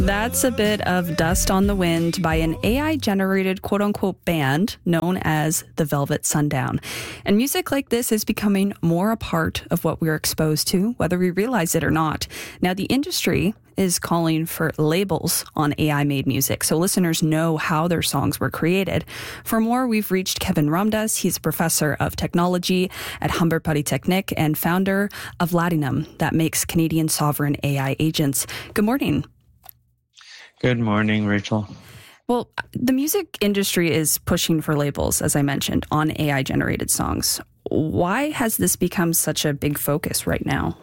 That's a bit of Dust on the Wind by an AI-generated quote-unquote band known as the Velvet Sundown. And music like this is becoming more a part of what we're exposed to, whether we realize it or not. Now, the industry is calling for labels on AI-made music, so listeners know how their songs were created. For more, we've reached Kevin Ramdas. He's a professor of technology at Humber Polytechnic and founder of Latinum, that makes Canadian sovereign AI agents. Good morning. Good morning, Rachel. Well, the music industry is pushing for labels, as I mentioned, on AI-generated songs. Why has this become such a big focus right now?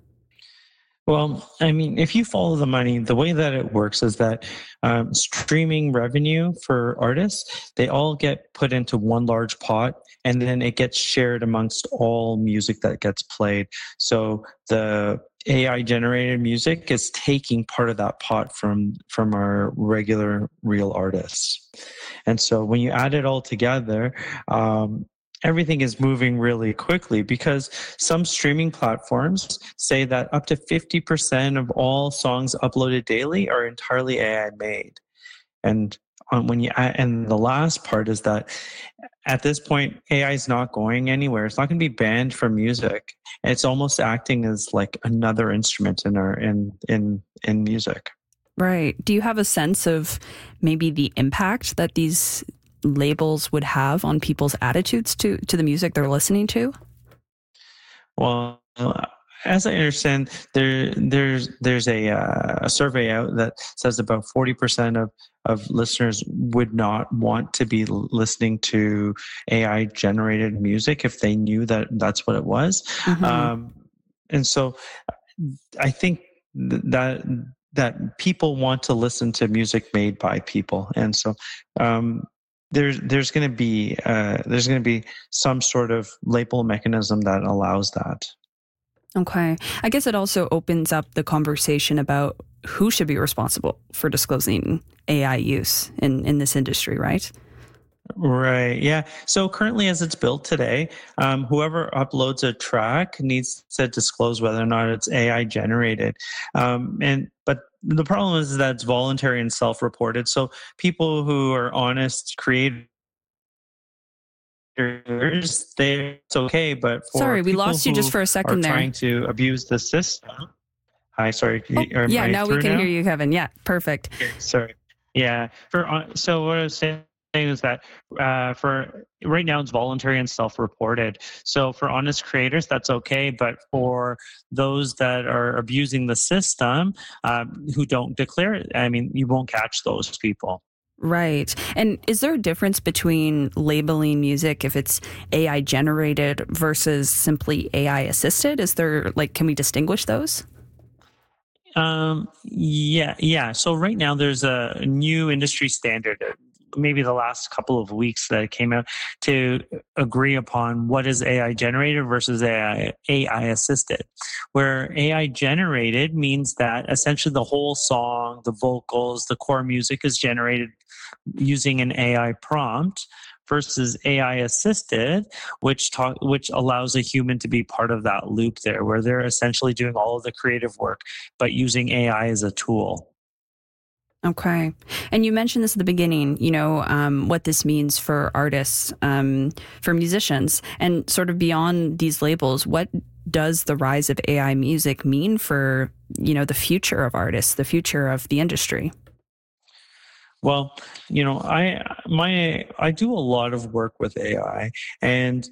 Well, I mean, if you follow the money, the way that it works is that streaming revenue for artists, they all get put into one large pot, and then it gets shared amongst all music that gets played. So the AI generated music is taking part of that pot from our regular real artists. And so when you add it all together, everything is moving really quickly because some streaming platforms say that up to 50% of all songs uploaded daily are entirely AI made. And and the last part is that at this point, AI is not going anywhere. It's not going to be banned from music. It's almost acting as like another instrument in music. Right. Do you have a sense of maybe the impact that these labels would have on people's attitudes to the music they're listening to? Well, as I understand, there's a survey out that says about 40% of listeners would not want to be listening to AI generated music if they knew that that's what it was. Mm-hmm. And so I think that people want to listen to music made by people, and so there's going to be some sort of label mechanism that allows that. Okay. I guess it also opens up the conversation about who should be responsible for disclosing AI use in this industry, right? Right. Yeah. So currently, as it's built today, whoever uploads a track needs to disclose whether or not it's AI generated. But the problem is that it's voluntary and self-reported. So people who are honest creators, it's okay. But for sorry, we lost you just for a second there. Trying to abuse the system. Hi, sorry. Yeah, now we can hear you, Kevin. Yeah, perfect. Okay, sorry. Yeah. So what I was saying is that for right now it's voluntary and self-reported. So for honest creators, that's okay. But for those that are abusing the system, who don't declare it, I mean, you won't catch those people. Right. And is there a difference between labeling music if it's AI generated versus simply AI assisted? Is there, can we distinguish those? Yeah. So right now there's a new industry standard, maybe the last couple of weeks that it came out, to agree upon what is AI generated versus AI assisted. Where AI generated means that essentially the whole song, the vocals, the core music is generated using an AI prompt, versus AI assisted, which allows a human to be part of that loop there, where they're essentially doing all of the creative work, but using AI as a tool. Okay. And you mentioned this at the beginning, what this means for artists, for musicians, and sort of beyond these labels, what does the rise of AI music mean for, the future of artists, the future of the industry? Well, I do a lot of work with AI, and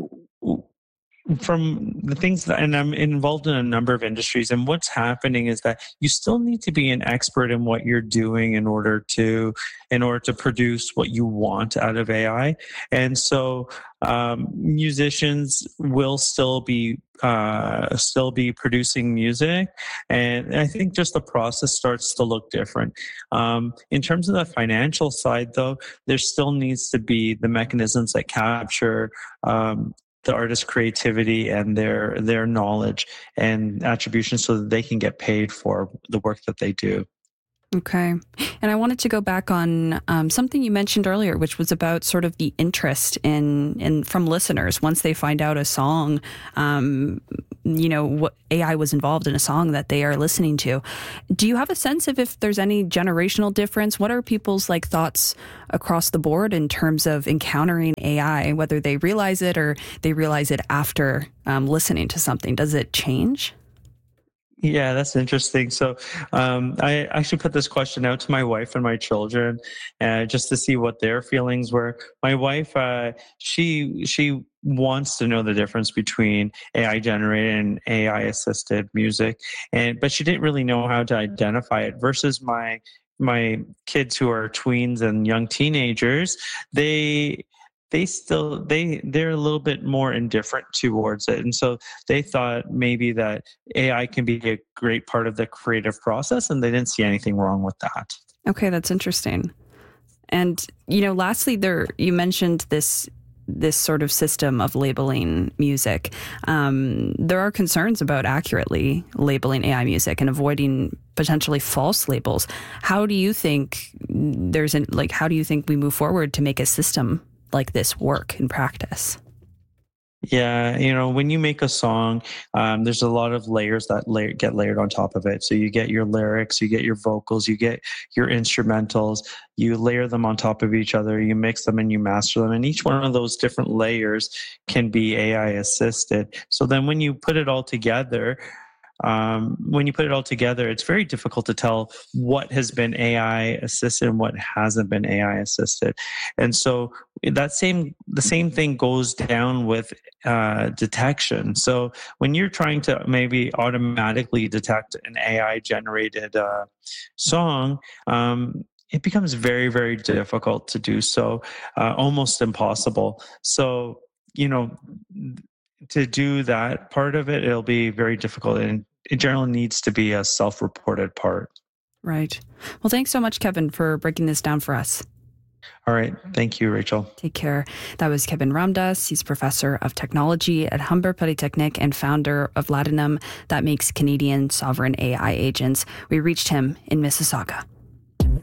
from the things and I'm involved in a number of industries, and what's happening is that you still need to be an expert in what you're doing in order to produce what you want out of AI. And so musicians will still be producing music, and I think just the process starts to look different. In terms of the financial side, though, there still needs to be the mechanisms that capture the artist's creativity and their knowledge and attribution so that they can get paid for the work that they do. Okay. And I wanted to go back on something you mentioned earlier, which was about sort of the interest in from listeners once they find out a song what AI was involved in a song that they are listening to. Do you have a sense of if there's any generational difference? What are people's thoughts across the board in terms of encountering AI, whether they realize it or they realize it after listening to something? Does it change? Yeah, that's interesting. So I actually put this question out to my wife and my children just to see what their feelings were. My wife, she wants to know the difference between AI generated and AI assisted music, but she didn't really know how to identify it. Versus my kids who are tweens and young teenagers, they're a little bit more indifferent towards it, and so they thought maybe that AI can be a great part of the creative process, and they didn't see anything wrong with that. Okay, that's interesting. And lastly, you mentioned this sort of system of labeling music. There are concerns about accurately labeling AI music and avoiding potentially false labels. How do you think how do you think we move forward to make a system like this work in practice? Yeah, when you make a song, there's a lot of layers that get layered on top of it. So you get your lyrics, you get your vocals, you get your instrumentals, you layer them on top of each other, you mix them and you master them. And each one of those different layers can be AI assisted. So then when you put it all together, it's very difficult to tell what has been AI assisted and what hasn't been AI assisted. And so the same thing goes down with detection. So when you're trying to maybe automatically detect an AI generated song, it becomes very, very difficult to do so, almost impossible. So, to do that part of it, it'll be very difficult, and it generally needs to be a self-reported part. Right. Well, thanks so much, Kevin, for breaking this down for us. All right. Thank you, Rachel. Take care. That was Kevin Ramdas. He's professor of technology at Humber Polytechnic and founder of Latinum, that makes Canadian sovereign AI agents. We reached him in Mississauga.